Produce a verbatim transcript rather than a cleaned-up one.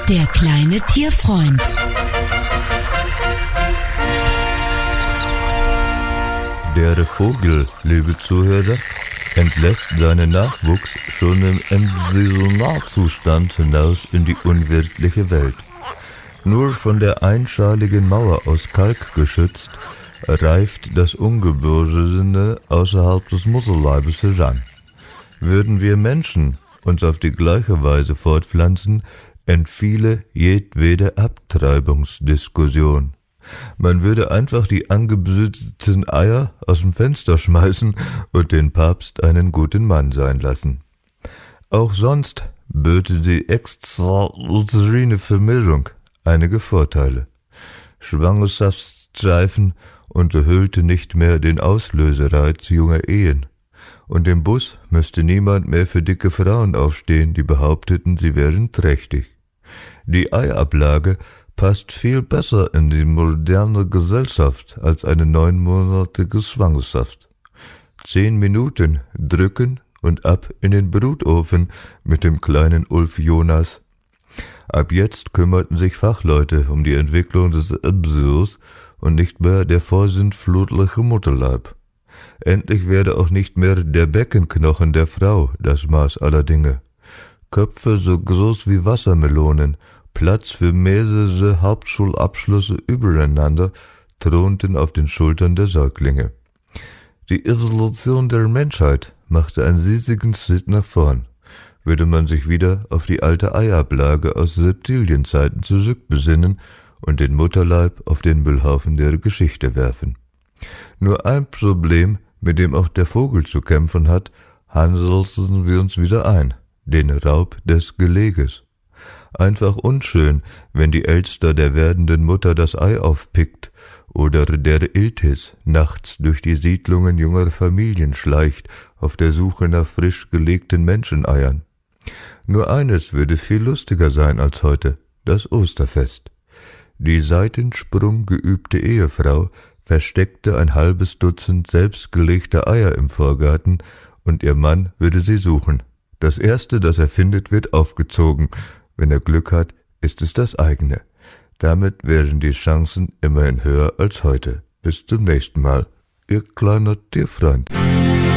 Der kleine Tierfreund. Der Vogel, liebe Zuhörer, entlässt seinen Nachwuchs schon im Embryonalzustand hinaus in die unwirtliche Welt. Nur von der einschaligen Mauer aus Kalk geschützt, reift das Ungeborene außerhalb des Mutterleibes heran. Würden wir Menschen uns auf die gleiche Weise fortpflanzen, entfiele jedwede Abtreibungsdiskussion. Man würde einfach die angebüssten Eier aus dem Fenster schmeißen und den Papst einen guten Mann sein lassen. Auch sonst böte die extrauterine Vermehrung einige Vorteile. Schwangerschaftsstreifen unterhüllte nicht mehr den Auslösereiz junger Ehen. Und im Bus müsste niemand mehr für dicke Frauen aufstehen, die behaupteten, sie wären trächtig. Die Eiablage passt viel besser in die moderne Gesellschaft als eine neunmonatige Schwangerschaft. Zehn Minuten drücken und ab in den Brutofen mit dem kleinen Ulf Jonas. Ab jetzt kümmerten sich Fachleute um die Entwicklung des Embryos und nicht mehr der vorsintflutliche Mutterleib. Endlich werde auch nicht mehr der Beckenknochen der Frau das Maß aller Dinge. Köpfe so groß wie Wassermelonen, Platz für mehrere Hauptschulabschlüsse übereinander, thronten auf den Schultern der Säuglinge. Die Evolution der Menschheit machte einen riesigen Schritt nach vorn. Würde man sich wieder auf die alte Eiablage aus Reptilienzeiten zurückbesinnen und den Mutterleib auf den Müllhaufen der Geschichte werfen. Nur ein Problem, mit dem auch der Vogel zu kämpfen hat, handelten wir uns wieder ein, den Raub des Geleges. Einfach unschön, wenn die Elster der werdenden Mutter das Ei aufpickt oder der Iltis nachts durch die Siedlungen junger Familien schleicht, auf der Suche nach frisch gelegten Menscheneiern. Nur eines würde viel lustiger sein als heute, das Osterfest. Die Seitensprung geübte Ehefrau versteckte ein halbes Dutzend selbstgelegter Eier im Vorgarten und ihr Mann würde sie suchen. Das erste, das er findet, wird aufgezogen. Wenn er Glück hat, ist es das eigene. Damit wären die Chancen immerhin höher als heute. Bis zum nächsten Mal. Ihr kleiner Tierfreund.